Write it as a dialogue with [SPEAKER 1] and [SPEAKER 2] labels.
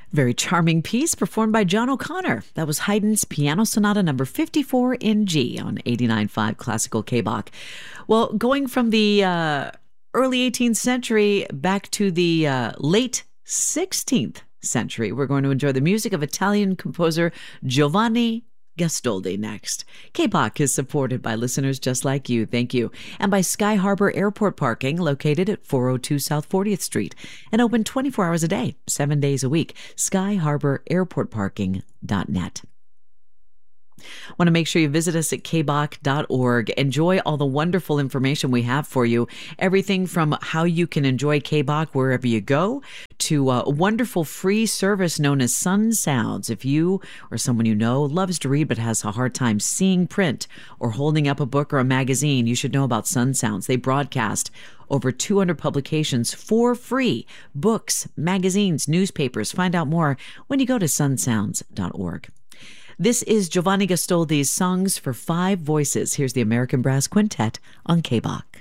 [SPEAKER 1] Very charming piece performed by John O'Connor. That was Haydn's Piano Sonata number 54 in G on 89.5 Classical K-Bach. Well, going from the early 18th century back to the late 16th century, we're going to enjoy the music of Italian composer Giovanni Gastoldi next. K-Bach is supported by listeners just like you. Thank you. And by Sky Harbor Airport Parking, located at 402 South 40th Street and open 24 hours a day, 7 days a week. SkyHarborAirportParking.net. Want to make sure you visit us at kbach.org. Enjoy all the wonderful information we have for you. Everything from how you can enjoy K-Bach wherever you go to a wonderful free service known as Sun Sounds. If you or someone you know loves to read but has a hard time seeing print or holding up a book or a magazine, you should know about Sun Sounds. They broadcast over 200 publications for free. Books, magazines, newspapers. Find out more when you go to sunsounds.org. This is Giovanni Gastoldi's Songs for Five Voices. Here's the American Brass Quintet on K-Bach.